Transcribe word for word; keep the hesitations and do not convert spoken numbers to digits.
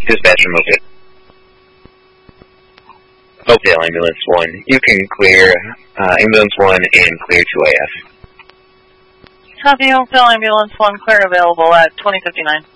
Dispatch remove it. Oakdale Ambulance one, you can clear uh, Ambulance one and clear two A F. Copy, Oakdale Ambulance one, clear available at twenty fifty-nine.